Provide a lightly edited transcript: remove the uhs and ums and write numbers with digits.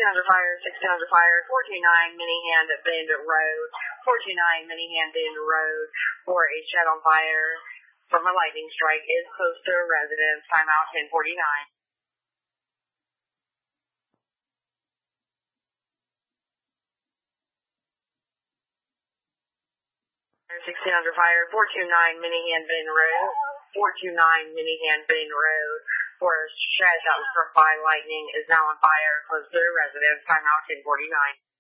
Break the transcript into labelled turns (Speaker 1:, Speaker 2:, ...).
Speaker 1: under fire, 16 under fire, 429 Minihan Bend Road, 429 Minihan Bend Road for a shed on fire from a lightning strike is close to a residence, timeout 1049. 16 under fire, 429 Minihan Bend Road, 429 Minihan Bend Road for a shed that was struck by lightning is now on fire, close to a residence, timeout 1049.